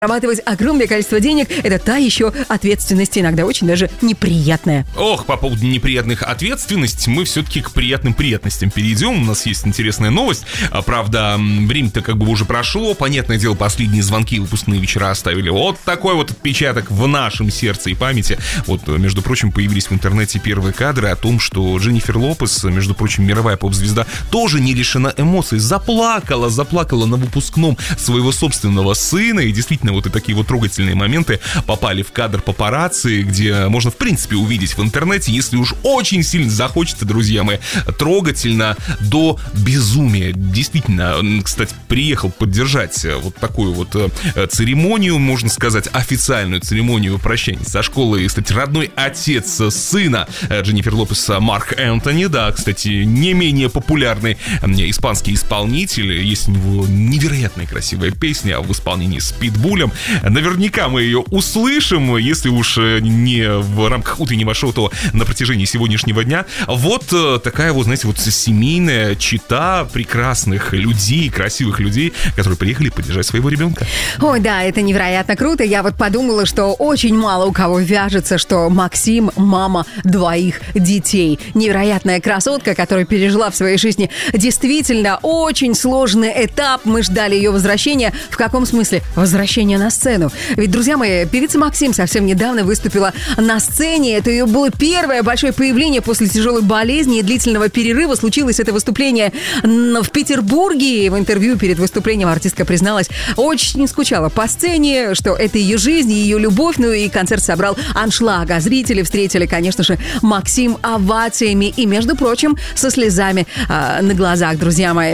Зарабатывать огромное количество денег – это та еще ответственность, иногда очень даже неприятная. Ох, по поводу неприятных ответственностей мы все-таки к приятным приятностям перейдем. У нас есть интересная новость. Правда, время-то как бы уже прошло. Понятное дело, последние звонки и выпускные вечера оставили вот такой вот отпечаток в нашем сердце и памяти. Вот, между прочим, появились в интернете первые кадры о том, что Дженнифер Лопес, между прочим, мировая поп-звезда, тоже не лишена эмоций. Заплакала на выпускном своего собственного сына. И действительно, вот и такие вот трогательные моменты попали в кадр папарацци, где можно, в принципе, увидеть в интернете, если уж очень сильно захочется, друзья мои, трогательно до безумия. Действительно, кстати, приехал поддержать вот такую вот церемонию, можно сказать, официальную церемонию прощания со школы. И, кстати, родной отец сына Дженнифер Лопес, Марк Энтони, да, кстати, не менее популярный испанский исполнитель. Есть у него невероятная красивая песня в исполнении с Питбулем. Наверняка мы ее услышим, если уж не в рамках утреннего шоу, то на протяжении сегодняшнего дня. Вот такая вот, знаете, вот семейная чета прекрасных людей, красивых людей, которые приехали поддержать своего ребенка. Ой, да, это невероятно круто. Я вот подумала, что очень мало у кого вяжется, что Максим — мама двоих детей. Невероятная красотка, которая пережила в своей жизни действительно очень сложный этап. Мы ждали ее возвращения. В каком смысле? Возвращение на сцену. Ведь, друзья мои, певица Максим совсем недавно выступила на сцене. Это ее было первое большое появление после тяжелой болезни и длительного перерыва. Случилось это выступление в Петербурге. В интервью перед выступлением артистка призналась, очень скучала по сцене, что это ее жизнь, ее любовь. Ну и концерт собрал аншлаг. А зрители встретили, конечно же, Максим овациями и, между прочим, со слезами на глазах, друзья мои.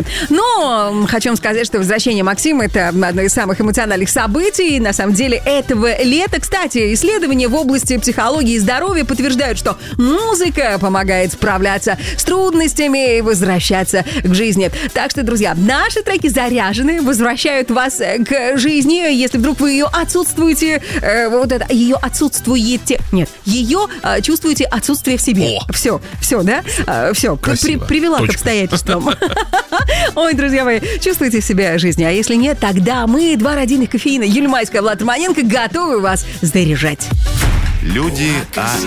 Но хочу вам сказать, что возвращение Максима — это одно из самых эмоциональных событий, на самом деле, этого лета. Кстати, исследования в области психологии и здоровья подтверждают, что музыка помогает справляться с трудностями и возвращаться к жизни. Так что, друзья, наши треки заряжены, возвращают вас к жизни. Если вдруг вы ее отсутствуете, ее чувствуете отсутствие в себе. Все, да? Все, привела к обстоятельствам. Ой, друзья мои, чувствуете в себе жизнь. А если нет, тогда мы, 2 родийных кофеина, Юлия Майская, Влад Романенко, готовы вас заряжать. Люди А